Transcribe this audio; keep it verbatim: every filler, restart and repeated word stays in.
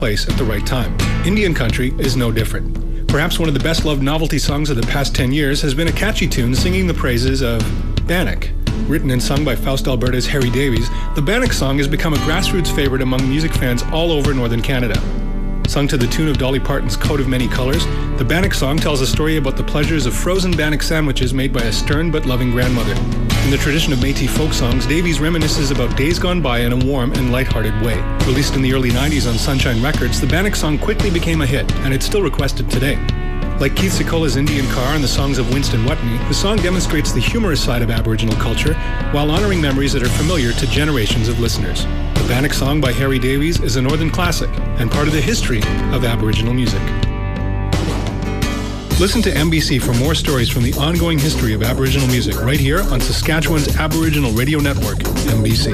place at the right time. Indian country is no different. Perhaps one of the best-loved novelty songs of the past ten years has been a catchy tune singing the praises of Bannock. Written and sung by Faust Alberta's Harry Davies, the Bannock song has become a grassroots favorite among music fans all over northern Canada. Sung to the tune of Dolly Parton's Coat of Many Colors, the Bannock song tells a story about the pleasures of frozen Bannock sandwiches made by a stern but loving grandmother. In the tradition of Métis folk songs, Davies reminisces about days gone by in a warm and lighthearted way. Released in the early nineties on Sunshine Records, the Bannock song quickly became a hit, and it's still requested today. Like Keith Sikola's Indian Car and the songs of Winston Whitney, the song demonstrates the humorous side of Aboriginal culture while honoring memories that are familiar to generations of listeners. The Bannock song by Harry Davies is a northern classic and part of the history of Aboriginal music. Listen to M B C for more stories from the ongoing history of Aboriginal music right here on Saskatchewan's Aboriginal Radio Network, M B C.